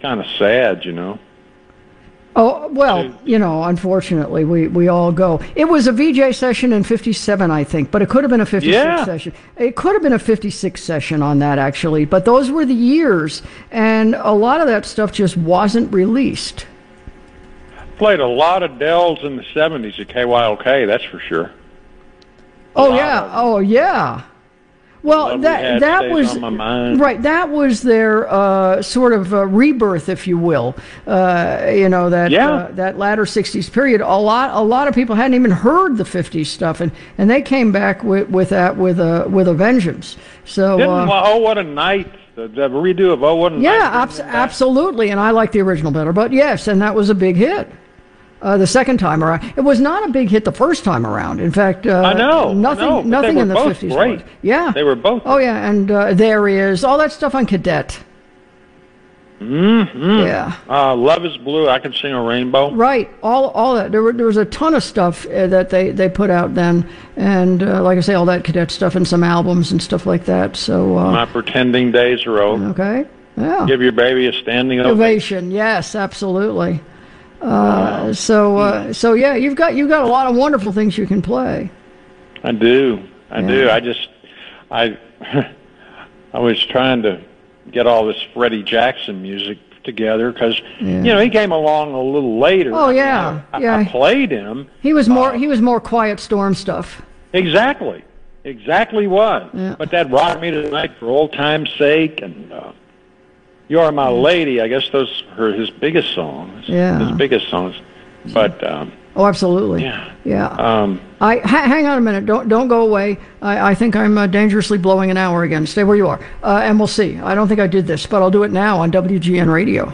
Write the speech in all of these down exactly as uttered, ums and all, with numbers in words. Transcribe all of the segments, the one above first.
kind of sad, you know. Oh, well, you know, unfortunately, we, we all go. It was a V J session in fifty-seven, I think, but it could have been a fifty-six yeah. session. It could have been a fifty-six session on that, actually, but those were the years, and a lot of that stuff just wasn't released. Played a lot of Dells in the seventies at K Y L K, that's for sure. A oh, yeah. Oh, yeah. Well, that that was right. That was their uh, sort of uh, rebirth, if you will. Uh, you know that yeah. uh, that latter sixties period. A lot a lot of people hadn't even heard the fifties stuff, and, and they came back with, with that with a with a vengeance. So Didn't, uh, well, Oh What a Night, the, the redo of Oh What a Night. Yeah, abs- absolutely, and I like the original better. But yes, and that was a big hit. Uh, the second time around, it was not a big hit the first time around. In fact, uh, I know nothing, I know, nothing in the both fifties. Great. Was. Yeah, they were both. Oh yeah, and uh, There Is all that stuff on Cadet. Mm-hmm. Yeah. Uh, Love Is Blue. I Can Sing a Rainbow. Right. All all that. There were there was a ton of stuff uh, that they, they put out then, and uh, like I say, all that Cadet stuff and some albums and stuff like that. So. Uh, My Pretending Days Are Over. Okay. Yeah. Give Your Baby a Standing Ovation. Ovation. Yes, absolutely. Uh, so, uh, so yeah, you've got you've got a lot of wonderful things you can play. I do, I yeah. do. I just, I, I was trying to get all this Freddie Jackson music together because yeah. you know he came along a little later. Oh yeah, I, yeah. I played him. He was more uh, he was more Quiet Storm stuff. Exactly, exactly was. Yeah. But that Rock Me Tonight for Old Time's Sake and. Uh, You Are My Lady, I guess those are his biggest songs. Yeah. His biggest songs. But, um, oh, absolutely. Yeah. Yeah. Um, I ha- hang on a minute. Don't don't go away. I, I think I'm uh, dangerously blowing an hour again. Stay where you are, uh, and we'll see. I don't think I did this, but I'll do it now on W G N Radio.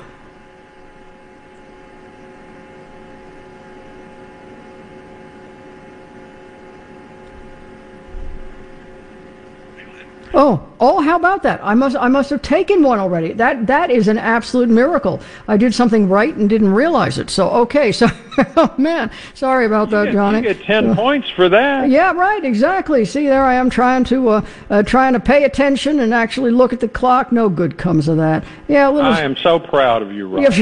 Oh, oh! How about that? I must, I must have taken one already. That, that is an absolute miracle. I did something right and didn't realize it. So, okay. So, oh man, sorry about that, you get, Johnny. You get ten uh, points for that. Yeah, right. Exactly. See, there I am trying to, uh, uh, trying to pay attention and actually look at the clock. No good comes of that. Yeah, a little. I am so proud of you, Rob.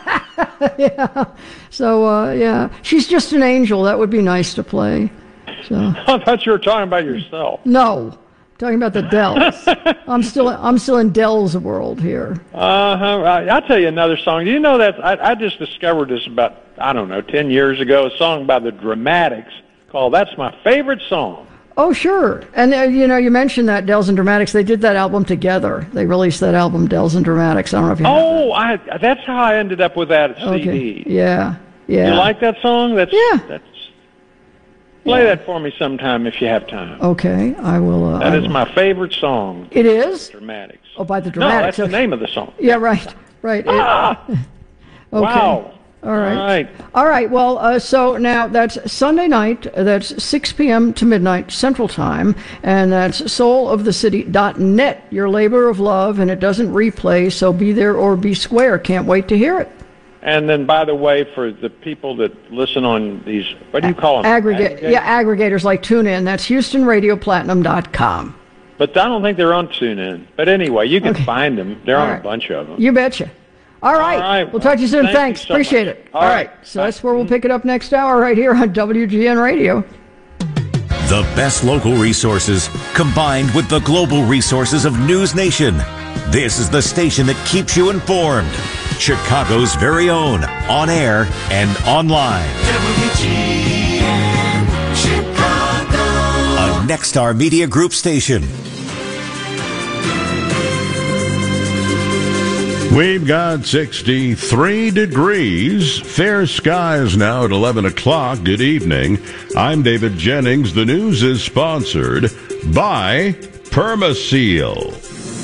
Yeah. So, uh, yeah, she's just an angel. That would be nice to play. So. I thought you were talking about yourself. No. Talking about the Dells. I'm still I'm still in Dells world here. Uh-huh. I'll tell you another song. Do you know that I, I just discovered this about, I don't know, ten years ago, a song by the Dramatics called That's My Favorite Song. Oh, sure. And, uh, you know, you mentioned that, Dells and Dramatics. They did that album together. They released that album, Dells and Dramatics. I don't know if you Oh, have I, that's how I ended up with that C D. Okay. Yeah, yeah. You like that song? That's, yeah. That's, play yeah. that for me sometime if you have time. Okay, I will. Uh, that I is will. my favorite song. It is? Dramatics. Oh, by the No, Dramatics. that's the name of the song. Yeah, right, right. It, Ah! okay. Wow. All right. All right. All right. Well, uh, so now that's Sunday night. That's six p.m. to midnight Central Time, and that's soul of the city dot net, your labor of love, and it doesn't replay, so be there or be square. Can't wait to hear it. And then, by the way, for the people that listen on these, what do you call them? Aggregate, Aggregators? yeah, aggregators like TuneIn. That's Houston Radio Platinum dot com. But I don't think they're on TuneIn. But anyway, you can Okay. find them. They're All on right. a bunch of them. You betcha. All right. All right. We'll talk to you soon. Thank you Thanks. so Appreciate much. it. All All right. right. So that's where we'll pick it up next hour right here on W G N Radio. The best local resources combined with the global resources of News Nation. This is the station that keeps you informed. Chicago's very own, on air and online. W G N Chicago. A Nexstar Media Group station. We've got sixty-three degrees. Fair skies now at eleven o'clock. Good evening. I'm David Jennings. The news is sponsored by Permaseal.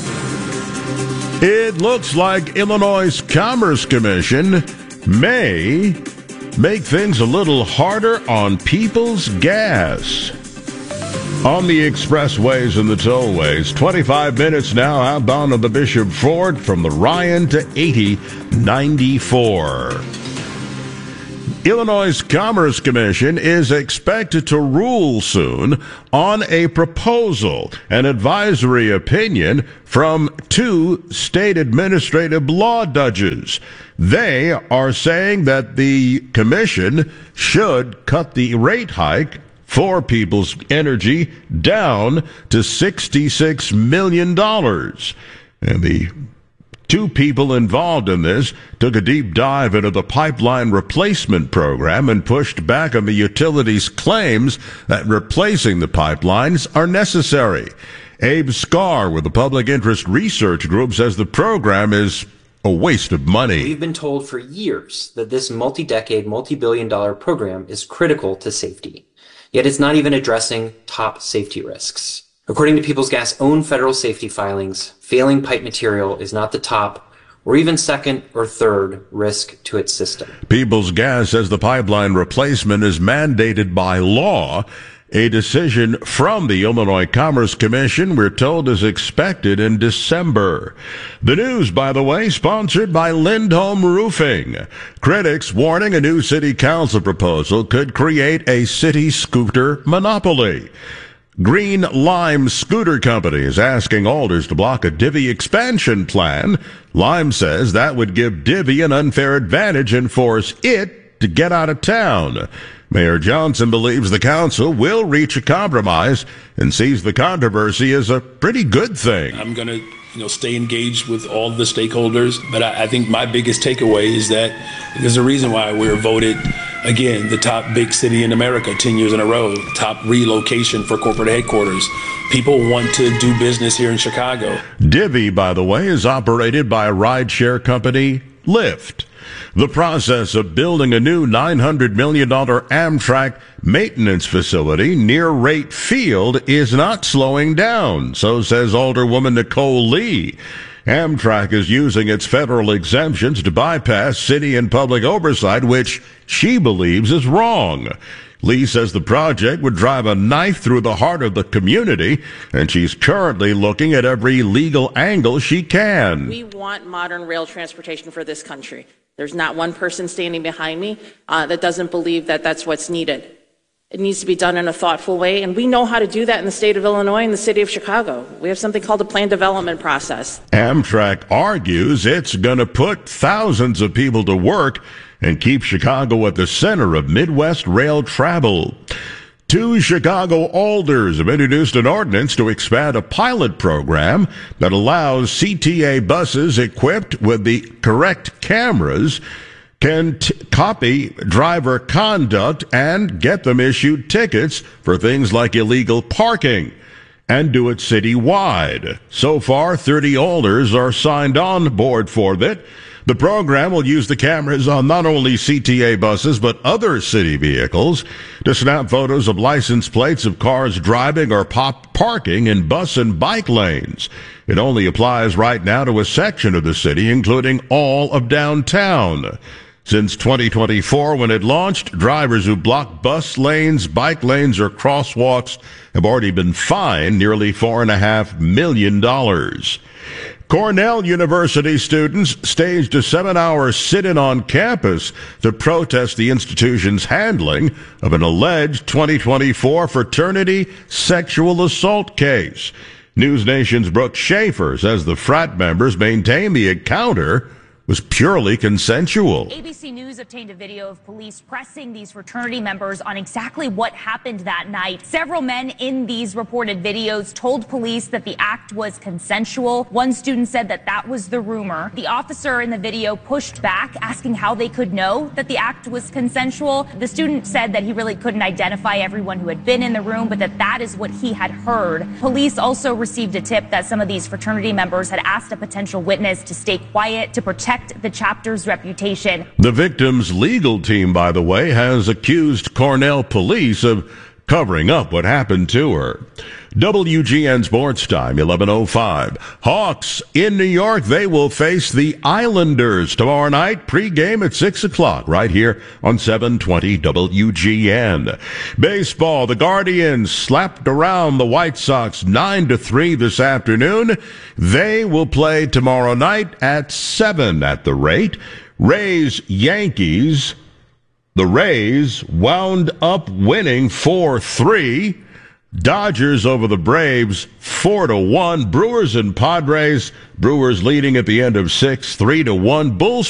It looks like Illinois' Commerce Commission may make things a little harder on people's gas. On the expressways and the tollways, twenty-five minutes now outbound on the Bishop Ford from the Ryan to eighty ninety-four. Illinois' Commerce Commission is expected to rule soon on a proposal, an advisory opinion from two state administrative law judges. They are saying that the commission should cut the rate hike for People's Energy down to sixty-six million dollars. And the two people involved in this took a deep dive into the pipeline replacement program and pushed back on the utility's claims that replacing the pipelines are necessary. Abe Scar with the Public Interest Research Group says the program is a waste of money. We've been told for years that this multi-decade, multi-billion dollar program is critical to safety. Yet it's not even addressing top safety risks. According to Peoples Gas' own federal safety filings, failing pipe material is not the top or even second or third risk to its system. Peoples Gas says the pipeline replacement is mandated by law. A decision from the Illinois Commerce Commission, we're told, is expected in December. The news, by the way, sponsored by Lindholm Roofing. Critics warning a new city council proposal could create a city scooter monopoly. Green Lime Scooter Company is asking Alders to block a Divvy expansion plan. Lime says that would give Divvy an unfair advantage and force it to get out of town. Mayor Johnson believes the council will reach a compromise and sees the controversy as a pretty good thing. I'm going to, you know, stay engaged with all the stakeholders, but I, I think my biggest takeaway is that there's a reason why we were voted, again, the top big city in America ten years in a row, top relocation for corporate headquarters. People want to do business here in Chicago. Divvy, by the way, is operated by rideshare company Lyft. The process of building a new nine hundred million dollars Amtrak maintenance facility near Rate Field is not slowing down, so says Alderwoman Nicole Lee. Amtrak is using its federal exemptions to bypass city and public oversight, which she believes is wrong. Lee says the project would drive a knife through the heart of the community, and she's currently looking at every legal angle she can. We want modern rail transportation for this country. There's not one person standing behind me uh, that doesn't believe that that's what's needed. It needs to be done in a thoughtful way, and we know how to do that in the state of Illinois and the city of Chicago. We have something called a plan development process. Amtrak argues it's going to put thousands of people to work and keep Chicago at the center of Midwest rail travel. Two Chicago alders have introduced an ordinance to expand a pilot program that allows C T A buses equipped with the correct cameras can t- copy driver conduct and get them issued tickets for things like illegal parking and do it citywide. So far, thirty alders are signed on board for it. The program will use the cameras on not only C T A buses, but other city vehicles to snap photos of license plates of cars driving or pop parking in bus and bike lanes. It only applies right now to a section of the city, including all of downtown. Since twenty twenty-four, when it launched, drivers who block bus lanes, bike lanes, or crosswalks have already been fined nearly four point five million dollars. Cornell University students staged a seven-hour sit-in on campus to protest the institution's handling of an alleged twenty twenty-four fraternity sexual assault case. News Nation's Brooke Schaefer says the frat members maintain the encounter was purely consensual. A B C News obtained a video of police pressing these fraternity members on exactly what happened that night. Several men in these reported videos told police that the act was consensual. One student said that that was the rumor. The officer in the video pushed back, asking how they could know that the act was consensual. The student said that he really couldn't identify everyone who had been in the room, but that that is what he had heard. Police also received a tip that some of these fraternity members had asked a potential witness to stay quiet to protect the chapter's reputation. The victim's legal team, by the way, has accused Cornell police of covering up what happened to her. W G N Sports Time, eleven oh five. Hawks in New York, they will face the Islanders tomorrow night, pregame at six o'clock, right here on seven twenty W G N. Baseball, the Guardians slapped around the White Sox nine to three this afternoon. They will play tomorrow night at seven at the rate. Rays, Yankees, The Rays wound up winning four three. Dodgers over the Braves four to one. Brewers and Padres. Brewers leading at the end of six, three to one. Bulls